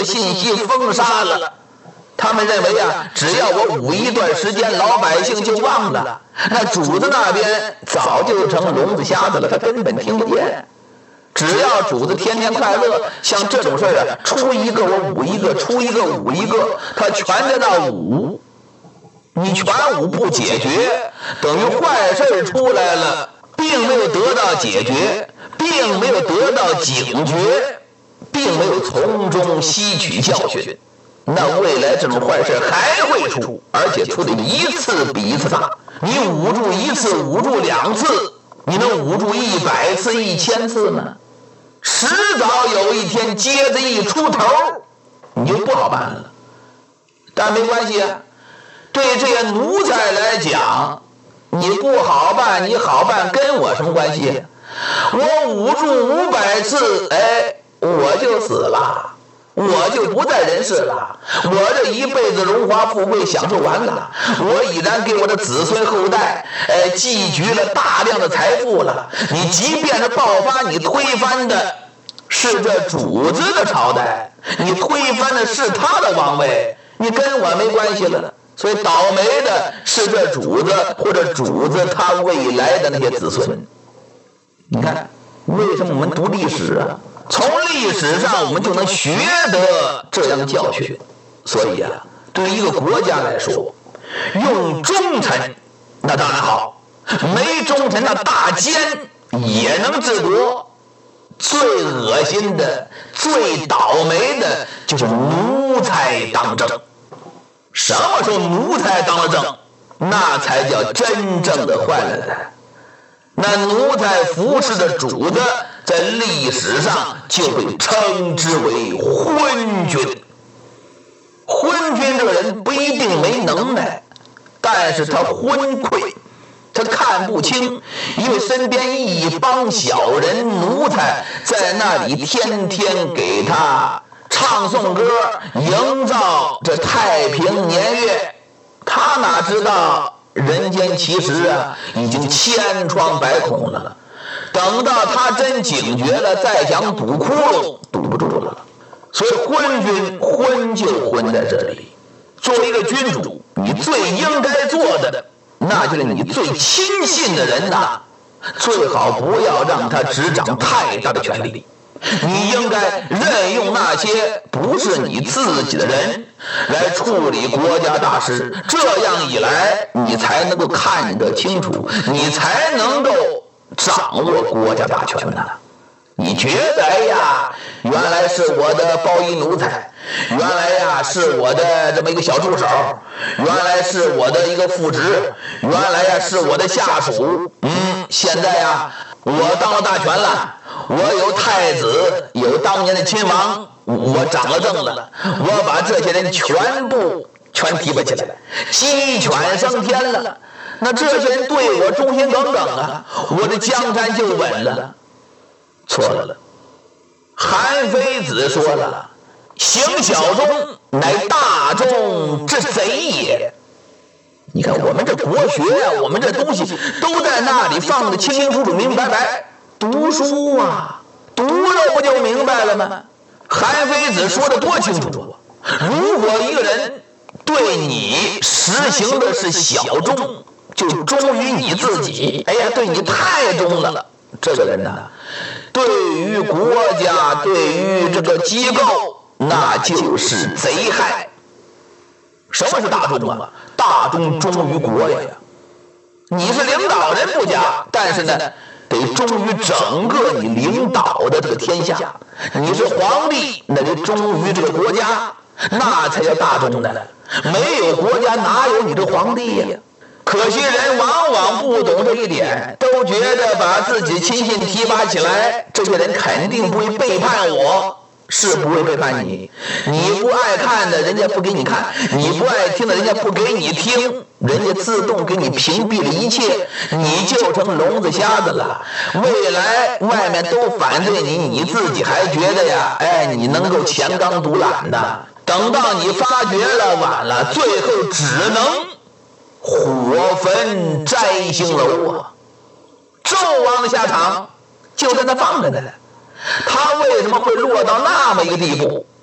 信息封杀了。他们认为啊，只要我捂一段时间，老百姓就忘了。那主子那边早就成聋子瞎子了，他根本听不见。只要主子天天快乐，像这种事儿啊，出一个我捂一个，出一个捂一个，他全在那捂。你全捂不解决，等于坏事出来了，并没有得到解决，并没有得到警觉，并没有从中吸取教训。那未来这种坏事还会出，而且出的一次比一次大。你捂住一次，捂住2次，你能捂住100次、1000次吗？迟早有一天疖子一出头，你就不好办了。但没关系啊，对这些奴才来讲，你不好办，你好办跟我什么关系？我捂住500次，我就死了。我就不在人世了，我这一辈子荣华富贵享受完了，我已然给我的子孙后代积聚了大量的财富了。你即便是爆发，你推翻的是这主子的朝代，你推翻的是他的王位，你跟我没关系了。所以倒霉的是这主子或者主子他未来的那些子孙。你看为什么我们读历史啊？从历史上我们就能学得这样的教训。所以啊，对于一个国家来说，用忠臣那当然好，没忠臣那大奸也能治国。最恶心的、最倒霉的就是奴才当政。什么时候奴才当了政，那才叫真正的坏了的。那奴才服侍的主子，在历史上就被称之为昏君。昏君这个人不一定没能耐，但是他昏聩，他看不清，因为身边一帮小人奴才在那里天天给他唱颂歌，营造这太平年月。他哪知道人间其实啊，已经千疮百孔了。等到他真警觉了，再想堵窟窿，堵不住了。所以昏君昏就昏在这里。作为一个君主，你最应该做的，那就是你最亲信的人呐，最好不要让他执掌太大的权力。你应该任用那些不是你自己的人来处理国家大事，这样一来你才能够看得清楚，你才能够掌握国家大权呢。你觉得哎呀，原来是我的包衣奴才，原来呀是我的这么一个小助手，原来是我的一个副职，原来呀是我的下属。现在呀我当了大权了，我有太子，有当年的亲王，我掌了政了，我把这些人全提拔起来，鸡犬升天了。那这些人对我忠心耿耿啊，我的江山就稳了。错了，韩非子说了，行小忠，乃大忠之贼也。你看我们这国学啊，我们这东西都在那里放得清清楚楚、明明白白。读书啊，读了不就明白了吗？韩非子说的多清楚啊！如果一个人对你实行的是小忠，就忠于你自己，哎呀，对你太忠了，这个人呢，对于国家，对于这个机构，那就是贼害。什么是大忠啊？大忠忠于国呀！你是领导人不假，但是呢，得忠于整个你领导的这个天下。你是皇帝，那得忠于这个国家，那才叫大忠的。没有国家，哪有你这皇帝呀？可惜人往往不懂这一点，都觉得把自己亲信提拔起来，这些人肯定不会背叛我。是不会背叛你，你不爱看的人家不给你看，你不爱听的人家不给你听，人家自动给你屏蔽了一切，你就成聋子瞎子了。未来外面都反对你，你自己还觉得呀，你能够乾纲独揽的。等到你发觉了，晚了，最后只能火焚摘星楼啊！纣王的下场就在那放着呢。他为什么会落到那么一个地步？